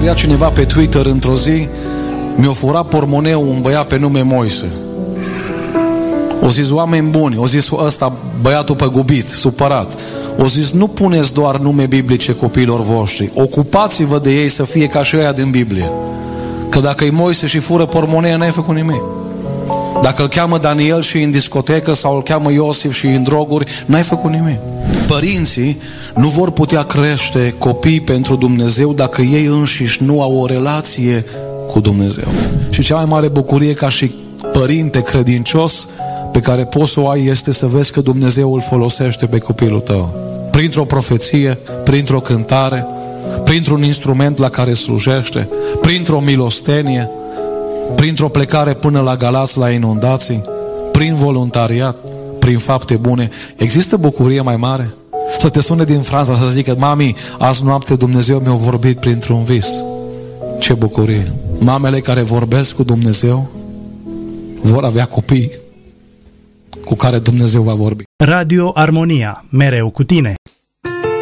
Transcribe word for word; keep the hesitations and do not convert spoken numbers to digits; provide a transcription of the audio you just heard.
scria cineva pe Twitter într-o zi: mi-a furat pormoneul un băiat pe nume Moise. O zis oameni buni, o zis ăsta băiatul păgubit, supărat. O zis: nu puneți doar nume biblice copiilor voștri, ocupați-vă de ei să fie ca și ăia din Biblie. Că dacă e Moise și fură pormonea, n-ai făcut nimic. Dacă îl cheamă Daniel și în discotecă sau îl cheamă Iosif și în droguri, n-ai făcut nimic. Părinții nu vor putea crește copii pentru Dumnezeu dacă ei înșiși nu au o relație cu Dumnezeu. Și cea mai mare bucurie ca și părinte credincios pe care poți să o ai este să vezi că Dumnezeu îl folosește pe copilul tău. Printr-o profeție, printr-o cântare, printr-un instrument la care slujește, printr-o milostenie, printr-o plecare până la Galați, la inundații, prin voluntariat, prin fapte bune. Există bucurie mai mare? Să te sune din Franța să zică: mami, azi noapte Dumnezeu mi-a vorbit printr-un vis. Ce bucurie! Mamele care vorbesc cu Dumnezeu vor avea copii cu care Dumnezeu va vorbi. Radio Armonia, mereu cu tine.